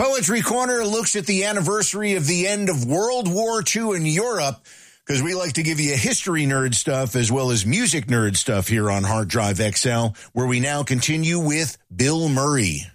Poetry Corner looks at the anniversary of the end of World War II in Europe, because we like to give you history nerd stuff as well as music nerd stuff here on Hard Drive XL, where we now continue with Bill Murray.